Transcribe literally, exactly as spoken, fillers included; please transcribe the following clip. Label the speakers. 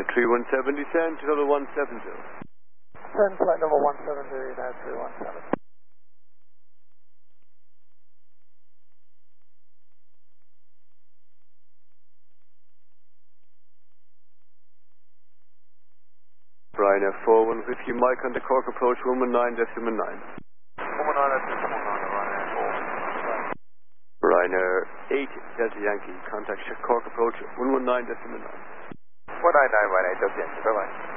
Speaker 1: three one seven, descend to level one seven zero.
Speaker 2: Send flight level one seven zero, United three one seven.
Speaker 1: Ryanair four one fifty, Mike on the Cork approach one one nine decimal nine.
Speaker 2: one one nine decimal nine, Ryanair four.
Speaker 1: Ryanair eight Delta Yankee, contact Cork approach one one nine decimal nine.
Speaker 2: one nine nine, Ryanair Delta Yankee, bye bye.